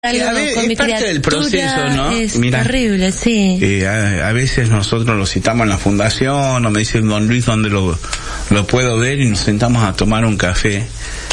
Es parte del proceso, ¿no? Es Mira, terrible, sí. A veces nosotros lo citamos en la fundación, o me dicen, don Luis, ¿dónde lo puedo ver? Y nos sentamos a tomar un café.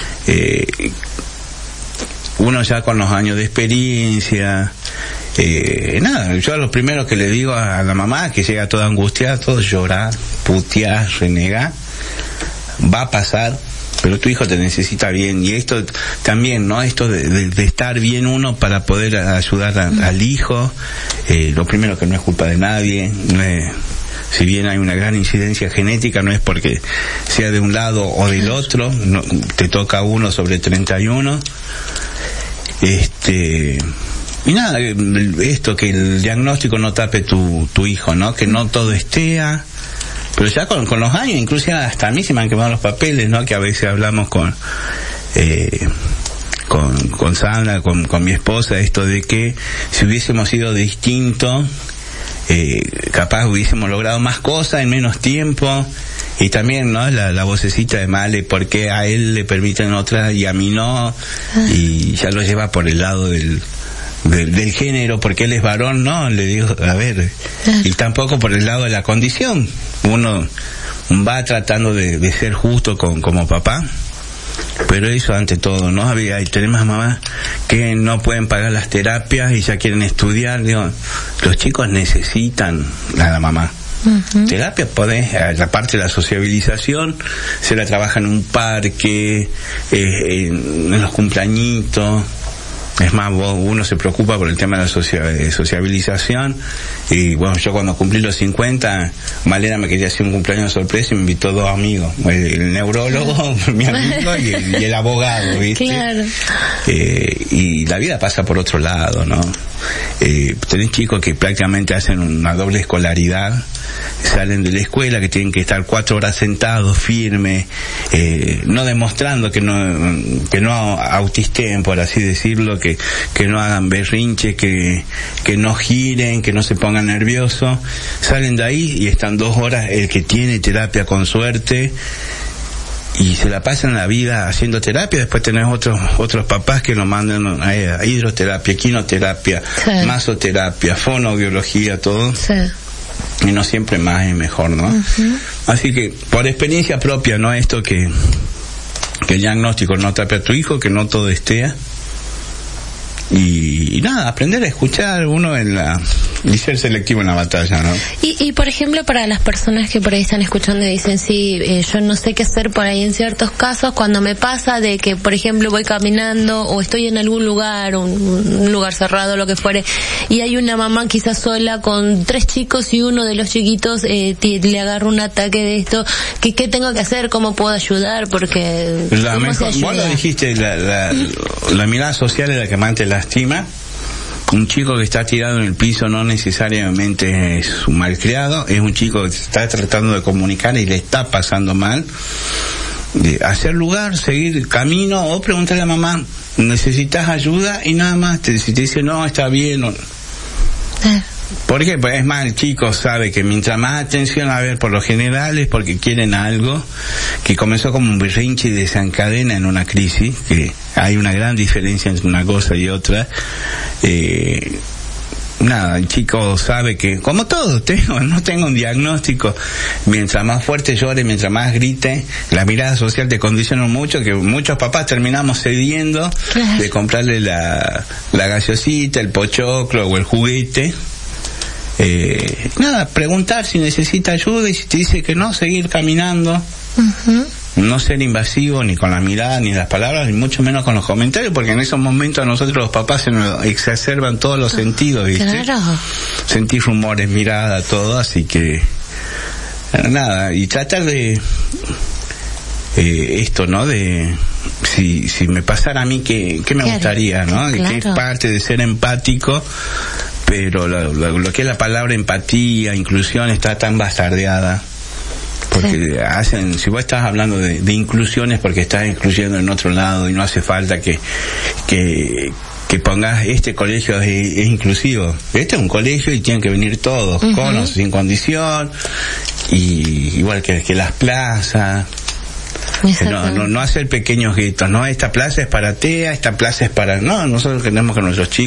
Uno ya con los años de experiencia, yo lo primero que le digo a la mamá, que llega toda angustiada, todo llorar, putear, renegar, va a pasar, pero tu hijo te necesita bien. Y esto también, ¿no? Esto de estar bien uno para poder ayudar al hijo, lo primero que no es culpa de nadie, no es, si bien hay una gran incidencia genética, no es porque sea de un lado o del otro, no, te toca uno sobre 31. Y nada, esto, que el diagnóstico no tape tu hijo, ¿no? Que no todo es TEA, pero ya con los años, incluso hasta a mí se me han quemado los papeles, ¿no? Que a veces hablamos con Sandra, con mi esposa, esto de que si hubiésemos sido distintos, capaz hubiésemos logrado más cosas en menos tiempo. Y también, ¿no? La vocecita de Male, porque a él le permiten otras y a mí no, y ya lo lleva por el lado del género, porque él es varón, ¿no? Le digo, a ver, y tampoco por el lado de la condición. Uno va tratando de ser justo como papá, pero eso ante todo, ¿no? Tenemos mamás que no pueden pagar las terapias y ya quieren estudiar. Digo, los chicos necesitan a la mamá. Terapia, la parte de la sociabilización se la trabaja en un parque, en los cumpleañitos. Es más, uno se preocupa por el tema de la sociabilización. Y bueno, yo cuando cumplí los 50, Malena me quería hacer un cumpleaños sorpresa y me invitó 2 amigos, el neurólogo, mi amigo, y el abogado, ¿viste? Claro. Y la vida pasa por otro lado, ¿no? Tenés chicos que prácticamente hacen una doble escolaridad, salen de la escuela, que tienen que estar 4 horas sentados, firmes, no demostrando que no autisten, por así decirlo, que no hagan berrinche, que no giren, que no se pongan nerviosos. Salen de ahí y están 2 horas, el que tiene terapia con suerte, y se la pasan la vida haciendo terapia. Después tenés otros papás que lo mandan a hidroterapia, quinoterapia, masoterapia, fonoaudiología, todo. Sí. Y no siempre más es mejor, ¿no? Así que, por experiencia propia, ¿no? Esto que el diagnóstico no tape a tu hijo, que no todo es TEA. Y nada, aprender a escuchar uno y ser selectivo en la batalla, ¿no? Y por ejemplo, para las personas que por ahí están escuchando y dicen, sí, yo no sé qué hacer por ahí en ciertos casos, cuando me pasa de que, por ejemplo, voy caminando o estoy en algún lugar, un lugar cerrado, lo que fuere, y hay una mamá quizás sola con 3 chicos y uno de los chiquitos le agarra un ataque de esto, ¿qué tengo que hacer? ¿Cómo puedo ayudar? Porque vos lo dijiste, la mirada social es la que más te lastima. Un chico que está tirado en el piso no necesariamente es un malcriado, es un chico que está tratando de comunicar y le está pasando mal. Hacer lugar, seguir camino, o preguntarle a la mamá, ¿necesitas ayuda? Y nada más, si te dice no, está bien. ¿Por qué? Pues es más, el chico sabe que mientras más atención a ver, por lo general es porque quieren algo que comenzó como un berrinche y desencadena en una crisis, que hay una gran diferencia entre una cosa y otra. Nada, el chico sabe que, como todo, no tengo un diagnóstico, mientras más fuerte llore, mientras más grite, la mirada social te condiciona mucho, que muchos papás terminamos cediendo de comprarle la gaseosita, el pochoclo o el juguete. Nada, preguntar si necesita ayuda, y si te dice que no, seguir caminando. No ser invasivo ni con la mirada, ni las palabras, ni mucho menos con los comentarios, porque en esos momentos a nosotros los papás se nos exacerban todos los sentidos, ¿viste? Claro. Sentir rumores, mirada, todo, así que nada, y tratar de esto, ¿no? De si me pasara a mí, ¿qué me gustaría, ¿no? Que es parte de ser empático, pero lo que es la palabra empatía, inclusión, está tan bastardeada. Porque si vos estás hablando de inclusiones, porque estás incluyendo en otro lado, y no hace falta que pongas, este colegio es inclusivo. Este es un colegio y tienen que venir todos, con o sin condición, y igual que las plazas. No hacer pequeños guetos, no, esta plaza es para TEA, esta plaza es para... No, nosotros queremos que nuestros chicos